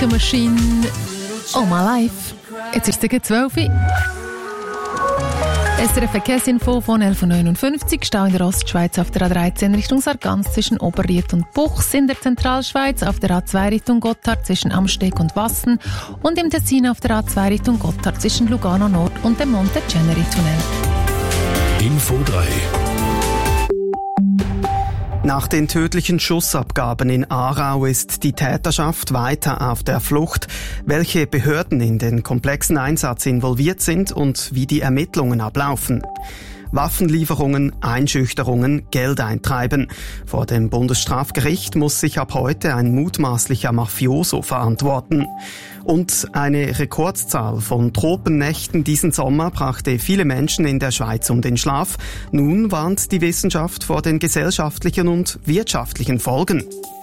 Disco Machine, All My Life. Jetzt ist es 12 Uhr. SRF Verkehrsinfo von 11.59 Uhr. Stau in der Ostschweiz auf der A13 Richtung Sargans zwischen Oberried und Buchs, in der Zentralschweiz auf der A2 Richtung Gotthard zwischen Amsteg und Wassen und im Tessin auf der A2 Richtung Gotthard zwischen Lugano Nord und dem Monte Ceneri Tunnel. Info 3. Nach den tödlichen Schussabgaben in Aarau ist die Täterschaft weiter auf der Flucht. Welche Behörden in den komplexen Einsatz involviert sind und wie die Ermittlungen ablaufen. Waffenlieferungen, Einschüchterungen, Geld eintreiben. Vor dem Bundesstrafgericht muss sich ab heute ein mutmaßlicher Mafioso verantworten. Und eine Rekordzahl von Tropennächten diesen Sommer brachte viele Menschen in der Schweiz um den Schlaf. Nun warnt die Wissenschaft vor den gesellschaftlichen und wirtschaftlichen Folgen.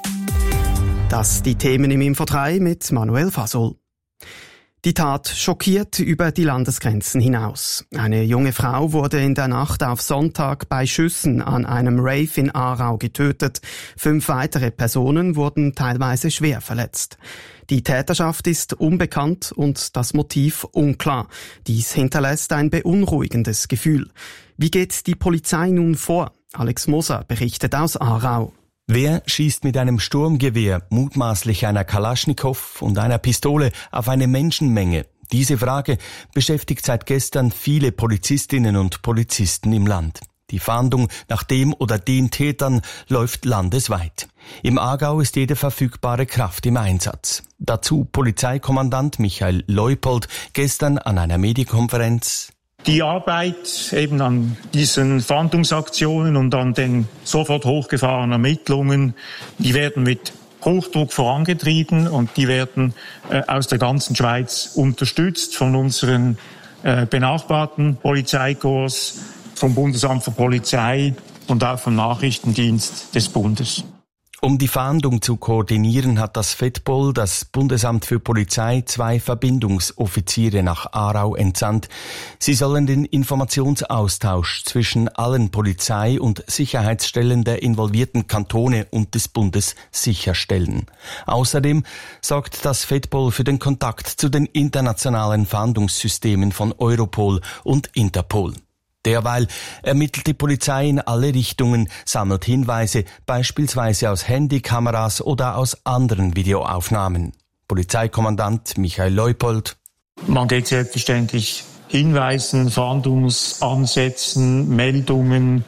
Das die Themen im Info 3 mit Manuel Fasol. Die Tat schockiert über die Landesgrenzen hinaus. Eine junge Frau wurde in der Nacht auf Sonntag bei Schüssen an einem Rave in Aarau getötet. 5 weitere Personen wurden teilweise schwer verletzt. Die Täterschaft ist unbekannt und das Motiv unklar. Dies hinterlässt ein beunruhigendes Gefühl. Wie geht die Polizei nun vor? Alex Moser berichtet aus Aarau. Wer schießt mit einem Sturmgewehr, mutmaßlich einer Kalaschnikow und einer Pistole auf eine Menschenmenge? Diese Frage beschäftigt seit gestern viele Polizistinnen und Polizisten im Land. Die Fahndung nach dem oder den Tätern läuft landesweit. Im Aargau ist jede verfügbare Kraft im Einsatz. Dazu Polizeikommandant Michael Leupold gestern an einer Medienkonferenz. Die Arbeit eben an diesen Fahndungsaktionen und an den sofort hochgefahrenen Ermittlungen, die werden mit Hochdruck vorangetrieben und die werden aus der ganzen Schweiz unterstützt von unseren benachbarten Polizeikorps, vom Bundesamt für Polizei und auch vom Nachrichtendienst des Bundes. Um die Fahndung zu koordinieren, hat das FEDPOL, das Bundesamt für Polizei, 2 Verbindungsoffiziere nach Aarau entsandt. Sie sollen den Informationsaustausch zwischen allen Polizei- und Sicherheitsstellen der involvierten Kantone und des Bundes sicherstellen. Außerdem sorgt das FEDPOL für den Kontakt zu den internationalen Fahndungssystemen von Europol und Interpol. Derweil ermittelt die Polizei in alle Richtungen, sammelt Hinweise, beispielsweise aus Handykameras oder aus anderen Videoaufnahmen. Polizeikommandant Michael Leupold. Man geht selbstverständlich Hinweisen, Fahndungsansätzen, Meldungen,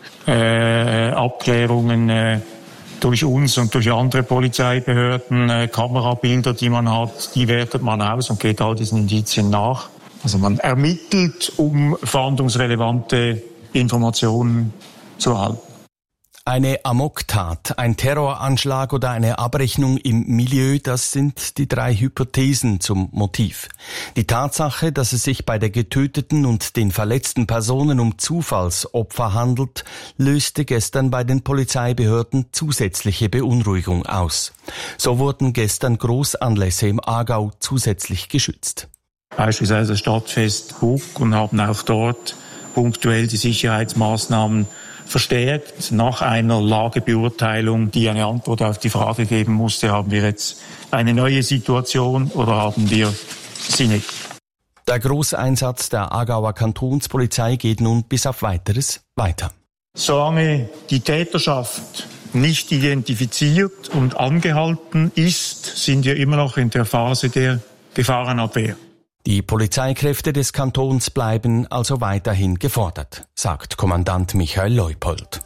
Abklärungen durch uns und durch andere Polizeibehörden, Kamerabilder, die man hat, die wertet man aus und geht all diesen Indizien nach. Also man ermittelt, um fahndungsrelevante Informationen zu erhalten. Eine Amoktat, ein Terroranschlag oder eine Abrechnung im Milieu, das sind die 3 Hypothesen zum Motiv. Die Tatsache, dass es sich bei der getöteten und den verletzten Personen um Zufallsopfer handelt, löste gestern bei den Polizeibehörden zusätzliche Beunruhigung aus. So wurden gestern Großanlässe im Aargau zusätzlich geschützt. Beispielsweise das Stadtfest Bug und haben auch dort punktuell die Sicherheitsmaßnahmen verstärkt. Nach einer Lagebeurteilung, die eine Antwort auf die Frage geben musste, haben wir jetzt eine neue Situation oder haben wir sie nicht. Der Großeinsatz der Aargauer Kantonspolizei geht nun bis auf Weiteres weiter. Solange die Täterschaft nicht identifiziert und angehalten ist, sind wir immer noch in der Phase der Gefahrenabwehr. Die Polizeikräfte des Kantons bleiben also weiterhin gefordert, sagt Kommandant Michael Leupold.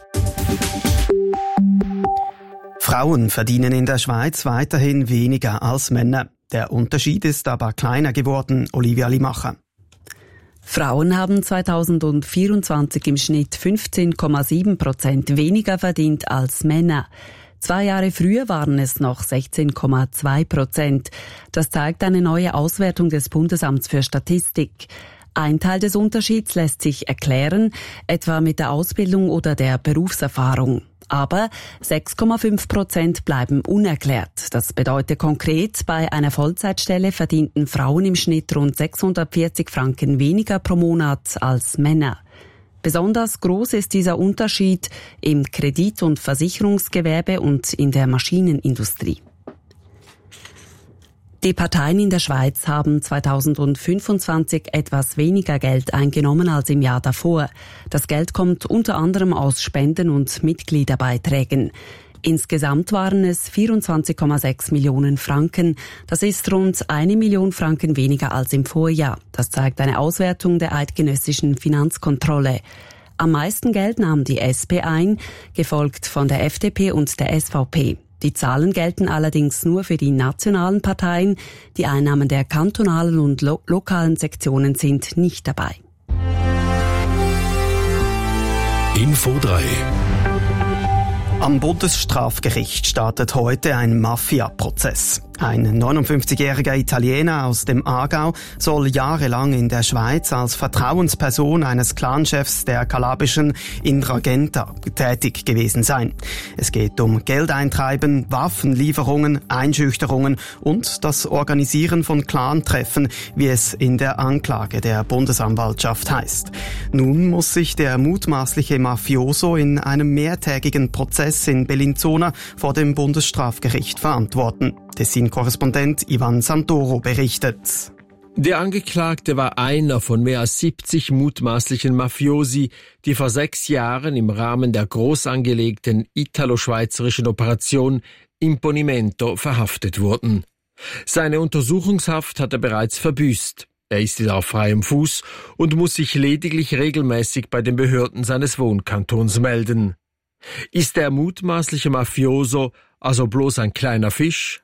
Frauen verdienen in der Schweiz weiterhin weniger als Männer. Der Unterschied ist aber kleiner geworden, Olivia Limacher. Frauen haben 2024 im Schnitt 15,7% weniger verdient als Männer. 2 Jahre früher waren es noch 16,2%. Das zeigt eine neue Auswertung des Bundesamts für Statistik. Ein Teil des Unterschieds lässt sich erklären, etwa mit der Ausbildung oder der Berufserfahrung. Aber 6,5% bleiben unerklärt. Das bedeutet konkret, bei einer Vollzeitstelle verdienten Frauen im Schnitt rund 640 Franken weniger pro Monat als Männer. Besonders groß ist dieser Unterschied im Kredit- und Versicherungsgewerbe und in der Maschinenindustrie. Die Parteien in der Schweiz haben 2025 etwas weniger Geld eingenommen als im Jahr davor. Das Geld kommt unter anderem aus Spenden und Mitgliederbeiträgen. Insgesamt waren es 24,6 Millionen Franken. Das ist rund 1 Million Franken weniger als im Vorjahr. Das zeigt eine Auswertung der eidgenössischen Finanzkontrolle. Am meisten Geld nahm die SP ein, gefolgt von der FDP und der SVP. Die Zahlen gelten allerdings nur für die nationalen Parteien. Die Einnahmen der kantonalen und lokalen Sektionen sind nicht dabei. Info 3. Am Bundesstrafgericht startet heute ein Mafia-Prozess. Ein 59-jähriger Italiener aus dem Aargau soll jahrelang in der Schweiz als Vertrauensperson eines Clanchefs der kalabischen 'Ndrangheta tätig gewesen sein. Es geht um Geldeintreiben, Waffenlieferungen, Einschüchterungen und das Organisieren von Clantreffen, wie es in der Anklage der Bundesanwaltschaft heißt. Nun muss sich der mutmaßliche Mafioso in einem mehrtägigen Prozess in Bellinzona vor dem Bundesstrafgericht verantworten. Tessin-Korrespondent Ivan Santoro berichtet. Der Angeklagte war einer von mehr als 70 mutmaßlichen Mafiosi, die vor 6 Jahren im Rahmen der groß angelegten italo-schweizerischen Operation Imponimento verhaftet wurden. Seine Untersuchungshaft hat er bereits verbüßt. Er ist wieder auf freiem Fuß und muss sich lediglich regelmäßig bei den Behörden seines Wohnkantons melden. Ist der mutmaßliche Mafioso also bloß ein kleiner Fisch?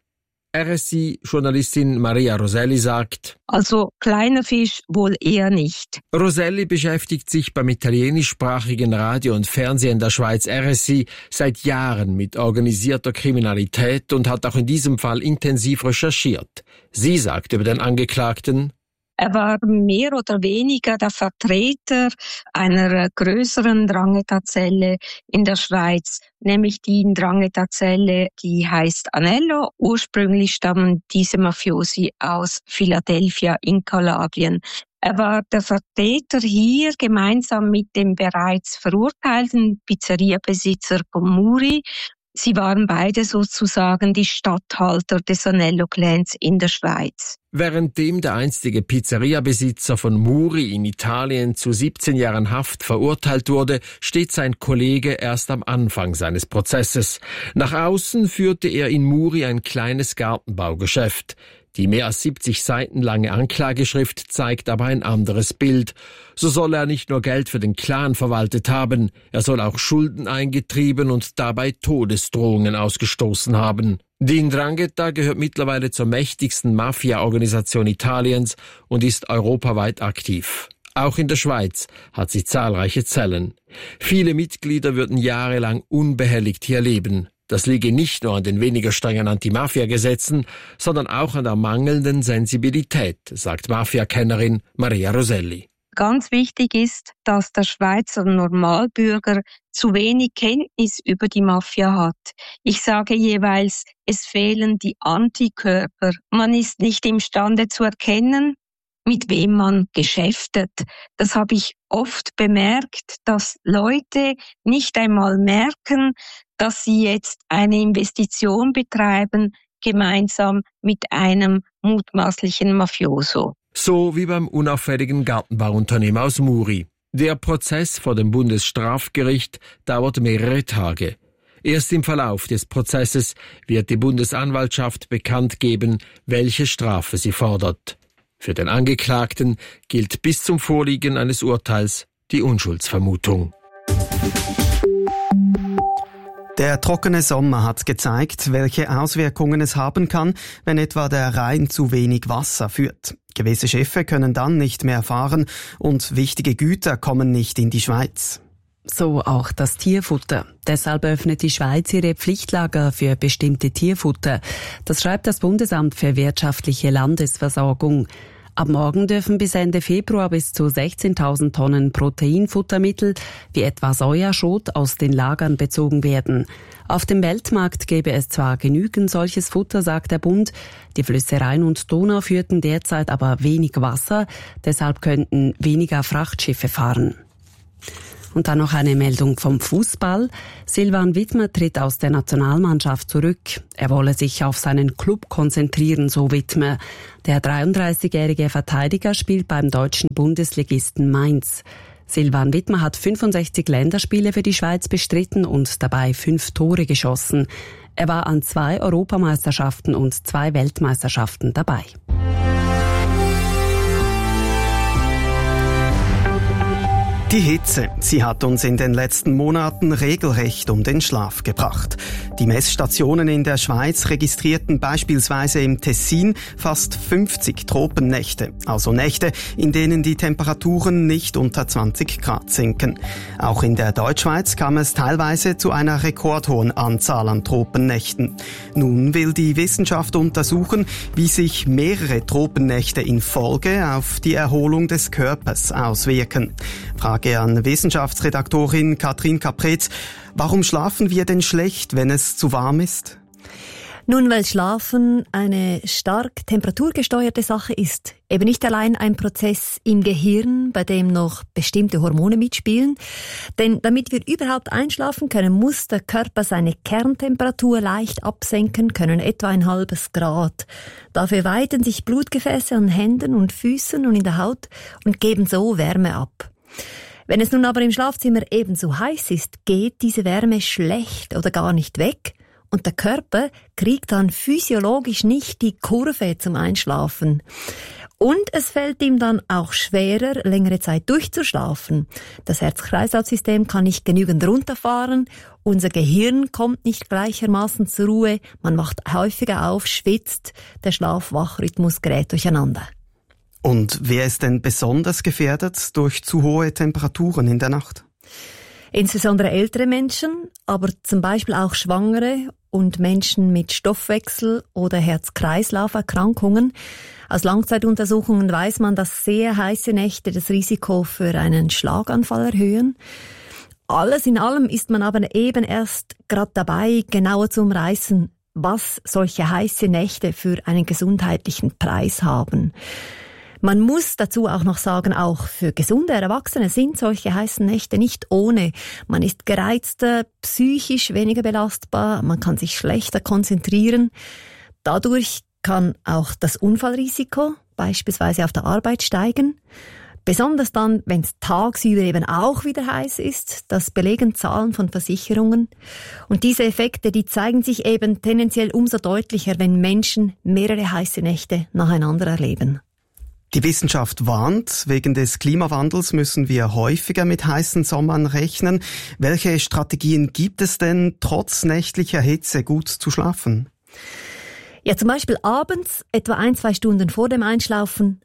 RSI-Journalistin Maria Roselli sagt: Also kleiner Fisch wohl eher nicht. Roselli beschäftigt sich beim italienischsprachigen Radio und Fernsehen der Schweiz RSI seit Jahren mit organisierter Kriminalität und hat auch in diesem Fall intensiv recherchiert. Sie sagt über den Angeklagten: Er war mehr oder weniger der Vertreter einer größeren 'Ndrangheta-Zelle in der Schweiz, nämlich die 'Ndrangheta-Zelle, die heißt Anello. Ursprünglich stammen diese Mafiosi aus Philadelphia in Kalabrien. Er war der Vertreter hier gemeinsam mit dem bereits verurteilten Pizzeriabesitzer Muri. Sie waren beide sozusagen die Statthalter des Anello-Clans in der Schweiz. Währenddem der einstige Pizzeriabesitzer von Muri in Italien zu 17 Jahren Haft verurteilt wurde, steht sein Kollege erst am Anfang seines Prozesses. Nach außen führte er in Muri ein kleines Gartenbaugeschäft. Die mehr als 70 Seiten lange Anklageschrift zeigt aber ein anderes Bild. So soll er nicht nur Geld für den Clan verwaltet haben, er soll auch Schulden eingetrieben und dabei Todesdrohungen ausgestoßen haben. Die 'Ndrangheta gehört mittlerweile zur mächtigsten Mafia-Organisation Italiens und ist europaweit aktiv. Auch in der Schweiz hat sie zahlreiche Zellen. Viele Mitglieder würden jahrelang unbehelligt hier leben. Das liege nicht nur an den weniger strengen Anti-Mafia-Gesetzen, sondern auch an der mangelnden Sensibilität, sagt Mafia-Kennerin Maria Roselli. Ganz wichtig ist, dass der Schweizer Normalbürger zu wenig Kenntnis über die Mafia hat. Ich sage jeweils, es fehlen die Antikörper. Man ist nicht imstande zu erkennen, mit wem man geschäftet. Das habe ich oft bemerkt, dass Leute nicht einmal merken, dass sie jetzt eine Investition betreiben, gemeinsam mit einem mutmaßlichen Mafioso. So wie beim unauffälligen Gartenbauunternehmer aus Muri. Der Prozess vor dem Bundesstrafgericht dauert mehrere Tage. Erst im Verlauf des Prozesses wird die Bundesanwaltschaft bekannt geben, welche Strafe sie fordert. Für den Angeklagten gilt bis zum Vorliegen eines Urteils die Unschuldsvermutung. Der trockene Sommer hat gezeigt, welche Auswirkungen es haben kann, wenn etwa der Rhein zu wenig Wasser führt. Gewisse Schiffe können dann nicht mehr fahren und wichtige Güter kommen nicht in die Schweiz. So auch das Tierfutter. Deshalb öffnet die Schweiz ihre Pflichtlager für bestimmte Tierfutter. Das schreibt das Bundesamt für wirtschaftliche Landesversorgung. Ab morgen dürfen bis Ende Februar bis zu 16.000 Tonnen Proteinfuttermittel wie etwa Sojaschot aus den Lagern bezogen werden. Auf dem Weltmarkt gäbe es zwar genügend solches Futter, sagt der Bund. Die Flüsse Rhein und Donau führten derzeit aber wenig Wasser, deshalb könnten weniger Frachtschiffe fahren. Und dann noch eine Meldung vom Fußball. Silvan Widmer tritt aus der Nationalmannschaft zurück. Er wolle sich auf seinen Club konzentrieren, so Widmer. Der 33-jährige Verteidiger spielt beim deutschen Bundesligisten Mainz. Silvan Widmer hat 65 Länderspiele für die Schweiz bestritten und dabei 5 Tore geschossen. Er war an 2 Europameisterschaften und 2 Weltmeisterschaften dabei. Die Hitze, sie hat uns in den letzten Monaten regelrecht um den Schlaf gebracht. Die Messstationen in der Schweiz registrierten beispielsweise im Tessin fast 50 Tropennächte, also Nächte, in denen die Temperaturen nicht unter 20 Grad sinken. Auch in der Deutschschweiz kam es teilweise zu einer rekordhohen Anzahl an Tropennächten. Nun will die Wissenschaft untersuchen, wie sich mehrere Tropennächte in Folge auf die Erholung des Körpers auswirken. Frage an Wissenschaftsredaktorin Katrin Kapretz. Warum schlafen wir denn schlecht, wenn es zu warm ist? Nun, weil Schlafen eine stark temperaturgesteuerte Sache ist. Eben nicht allein ein Prozess im Gehirn, bei dem noch bestimmte Hormone mitspielen. Denn damit wir überhaupt einschlafen können, muss der Körper seine Kerntemperatur leicht absenken können, etwa 1,5 Grad. Dafür weiten sich Blutgefäße an Händen und Füßen und in der Haut und geben so Wärme ab. Wenn es nun aber im Schlafzimmer ebenso heiß ist, geht diese Wärme schlecht oder gar nicht weg und der Körper kriegt dann physiologisch nicht die Kurve zum Einschlafen. Und es fällt ihm dann auch schwerer, längere Zeit durchzuschlafen. Das Herz-Kreislauf-System kann nicht genügend runterfahren, unser Gehirn kommt nicht gleichermaßen zur Ruhe, man wacht häufiger auf, schwitzt, der Schlaf-Wach-Rhythmus gerät durcheinander. Und wer ist denn besonders gefährdet durch zu hohe Temperaturen in der Nacht? Insbesondere ältere Menschen, aber zum Beispiel auch Schwangere und Menschen mit Stoffwechsel- oder Herz-Kreislauf-Erkrankungen. Aus Langzeituntersuchungen weiß man, dass sehr heiße Nächte das Risiko für einen Schlaganfall erhöhen. Alles in allem ist man aber eben erst gerade dabei, genauer zu umreißen, was solche heiße Nächte für einen gesundheitlichen Preis haben. Man muss dazu auch noch sagen, auch für gesunde Erwachsene sind solche heißen Nächte nicht ohne. Man ist gereizter, psychisch weniger belastbar, man kann sich schlechter konzentrieren. Dadurch kann auch das Unfallrisiko beispielsweise auf der Arbeit steigen. Besonders dann, wenn es tagsüber eben auch wieder heiß ist, das belegen Zahlen von Versicherungen. Und diese Effekte, die zeigen sich eben tendenziell umso deutlicher, wenn Menschen mehrere heiße Nächte nacheinander erleben. Die Wissenschaft warnt, wegen des Klimawandels müssen wir häufiger mit heißen Sommern rechnen. Welche Strategien gibt es denn, trotz nächtlicher Hitze gut zu schlafen? Ja, zum Beispiel abends, etwa 1-2 Stunden vor dem Einschlafen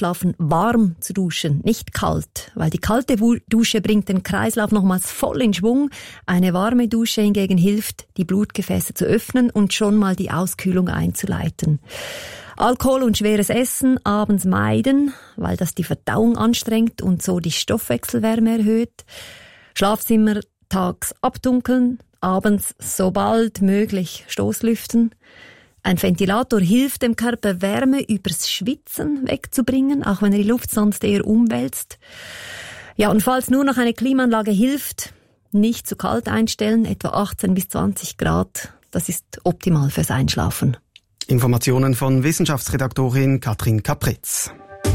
warm zu duschen, nicht kalt, weil die kalte Dusche bringt den Kreislauf nochmals voll in Schwung. Eine warme Dusche hingegen hilft, die Blutgefäße zu öffnen und schon mal die Auskühlung einzuleiten. Alkohol und schweres Essen abends meiden, weil das die Verdauung anstrengt und so die Stoffwechselwärme erhöht. Schlafzimmer tags abdunkeln, abends sobald möglich Stoßlüften. Ein Ventilator hilft dem Körper, Wärme übers Schwitzen wegzubringen, auch wenn er die Luft sonst eher umwälzt. Ja, und falls nur noch eine Klimaanlage hilft, nicht zu kalt einstellen, etwa 18 bis 20 Grad. Das ist optimal fürs Einschlafen. Informationen von Wissenschaftsredaktorin Katrin Kapretz.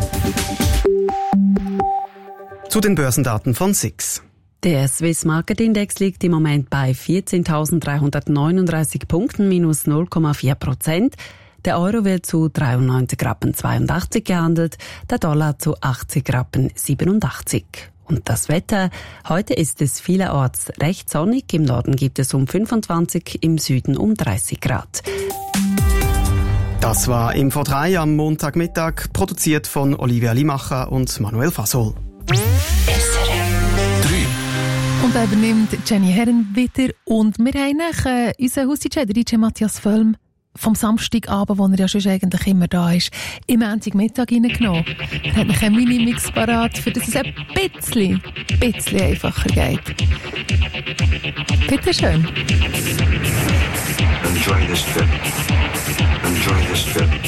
Zu den Börsendaten von SIX. Der Swiss Market Index liegt im Moment bei 14.339 Punkten, minus 0,4%. Der Euro wird zu 93,82 Rappen gehandelt, der Dollar zu 80,87 Rappen. Und das Wetter? Heute ist es vielerorts recht sonnig. Im Norden gibt es um 25, im Süden um 30 Grad. Das war Info 3 am Montagmittag, produziert von Olivia Limacher und Manuel Fasol. Und da übernimmt Jenny Herren wieder. Und wir haben unseren Haus-DJ, der DJ Matthias Völm, vom Samstagabend, wo er ja schon eigentlich immer da ist, im Montagmittag reingenommen. Er hat noch einen Mini-Mix parat, für das es ein bisschen einfacher geht. Bitte schön. Enjoy this trip. Enjoy this trip.